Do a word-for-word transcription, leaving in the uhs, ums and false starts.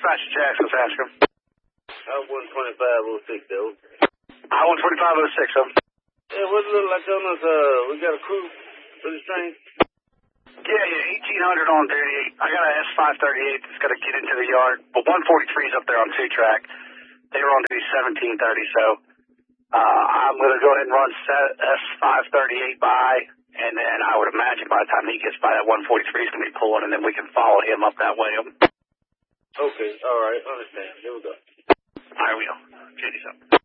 Dispatcher Jackson, let's ask him. I one twenty-five oh six, though. I one twenty-five oh six, huh? Yeah, what it look like on us, uh, we got a crew for this train? Yeah, yeah, eighteen hundred on duty. I got an S five thirty-eight that's got to get into the yard. But one forty-three is up there on two-track. They were on duty seventeen thirty, so uh, I'm going to go ahead and run S five thirty-eight by, and then I would imagine by the time he gets by, that one forty-three is going to be pulling, and then we can follow him up that way. Okay, all right, understand. Here we go. All right, we go. J D's up.